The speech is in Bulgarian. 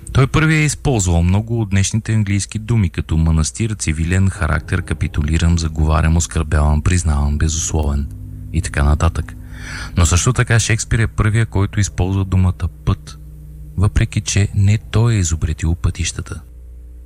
Той първият е използвал много от днешните английски думи, като манастир, цивилен, характер, капитулирам, заговарям, оскърбявам, признавам, безусловен и така нататък. Но също така Шекспир е първия, който използва думата път, въпреки че не той е изобретил пътищата.